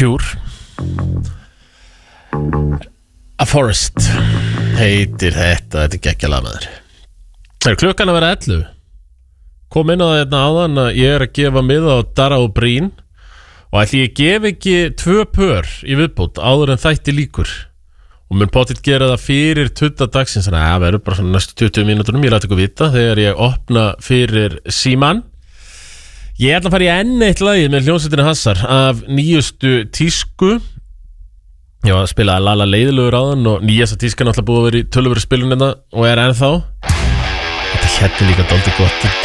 Cure A Forest heitir þetta er geggjalega maður. Það klukkan að vera 11. Kom inn á það hérna áðan að ég er að gefa miða á Dara og Breen og ætli ég gef ekki 2 pör í viðbót áður en þætti líkur og mun pottitt gera það fyrir 20 dagsins, þannig að það verður bara svona næstu 20 mínúturum, ég læt ykkur vita þegar ég opna fyrir síman. Ég ætla að fara í enn eitt lagið með hljómsveitinni Hassar af nýjustu tísku. Ég var að spila Lala leiðilegur áðan og nýjasta tískan alltaf búið að vera í töluvöru spilunina og er ennþá. Þetta hérna líka dálítið gott.